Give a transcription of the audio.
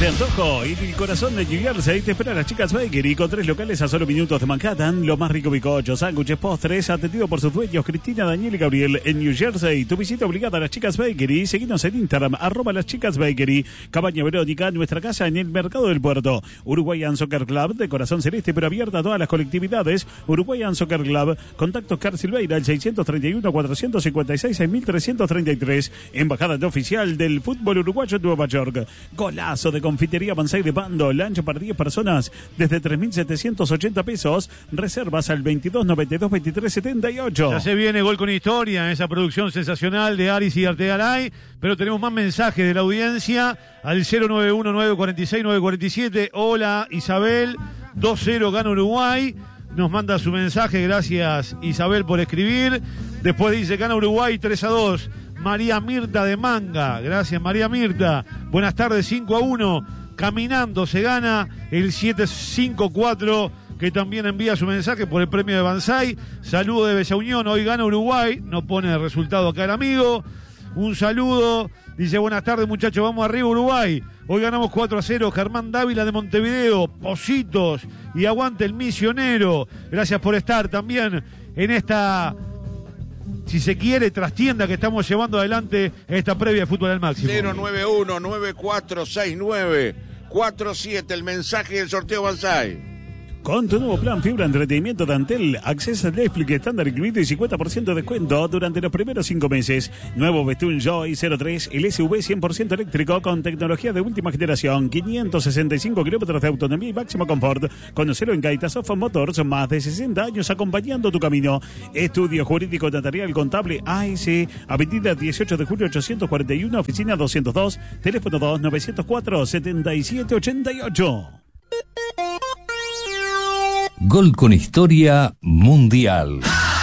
antojo y el corazón de New Jersey te espera las Chicas Bakery con 3 locales a solo minutos de Manhattan. Lo más rico bizcochos, sándwiches, postres, atendido por sus dueños Cristina, Daniel y Gabriel en New Jersey. Tu visita obligada a las Chicas Bakery. Seguinos en Instagram, @las Chicas Bakery. Cabaña Verónica, nuestra casa en el Mercado del Puerto. Uruguayan Soccer Club, de corazón celeste pero abierta a todas las colectividades. Uruguayan Soccer Club. Contactos Car Silveira, el 631-456-6333. Embajada oficial del fútbol uruguayo en Nueva York. Golazo de Confitería Banzai de Pando, lancha para 10 personas desde 3.780 pesos. Reservas al 2292-2378. Ya se viene Gol con Historia, esa producción sensacional de Aris y Artegaray, pero tenemos más mensajes de la audiencia al 091-946-947. Hola Isabel, 2-0 gana Uruguay. Nos manda su mensaje, gracias Isabel por escribir. Después dice gana Uruguay 3-2. María Mirta de Manga, gracias María Mirta. Buenas tardes, 5-1. Caminando se gana el 754, que también envía su mensaje por el premio de Banzai. Saludo de Bella Unión, hoy gana Uruguay. No pone el resultado acá el amigo. Un saludo, dice buenas tardes muchachos, vamos arriba Uruguay. Hoy ganamos 4-0, Germán Dávila de Montevideo, Positos y aguante el misionero. Gracias por estar también en esta, si se quiere, trastienda que estamos llevando adelante esta previa de Fútbol al Máximo. 091-9469-47, el mensaje del sorteo Banzai. Con tu nuevo plan Fibra Entretenimiento de Antel, accesa a Netflix estándar incluido y 50% de descuento durante los primeros 5 meses. Nuevo Bestun Joy 03, el SUV 100% eléctrico con tecnología de última generación, 565 kilómetros de autonomía y máximo confort. Conocelo en Gaitasoft Motors, más de 60 años acompañando tu camino. Estudio Jurídico Notarial Contable AS, Avenida 18 de julio 841, oficina 202, teléfono 2-904-7788. Gol con Historia Mundial.